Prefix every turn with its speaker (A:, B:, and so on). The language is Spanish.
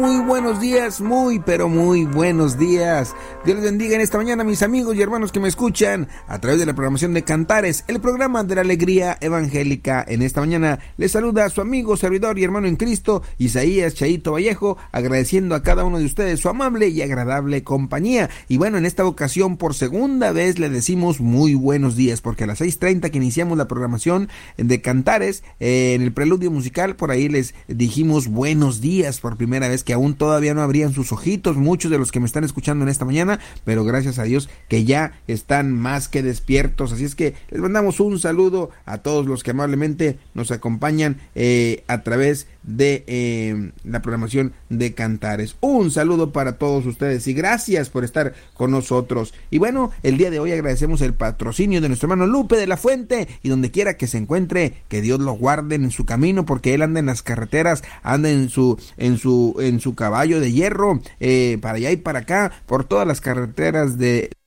A: Muy buenos días, pero muy buenos días. Dios les bendiga en esta mañana, mis amigos y hermanos que me escuchan a través de la programación de Cantares, el programa de la alegría evangélica. En esta mañana les saluda a su amigo, servidor y hermano en Cristo, Isaías Chaito Vallejo, agradeciendo a cada uno de ustedes su amable y agradable compañía. Y bueno, en esta ocasión, por segunda vez, le decimos muy buenos días, porque a las 6:30 que iniciamos la programación de Cantares, en el preludio musical, por ahí les dijimos buenos días por primera vez, que aún todavía no abrían sus ojitos muchos de los que me están escuchando en esta mañana, pero gracias a Dios que ya están más que despiertos. Así es que les mandamos un saludo a todos los que amablemente nos acompañan a través de la programación de Cantares. Un saludo para todos ustedes y gracias por estar con nosotros. Y bueno, el día de hoy agradecemos el patrocinio de nuestro hermano Lupe de la Fuente, y donde quiera que se encuentre, que Dios lo guarde en su camino, porque él anda en las carreteras, anda en su caballo de hierro, para allá y para acá, por todas las carreteras de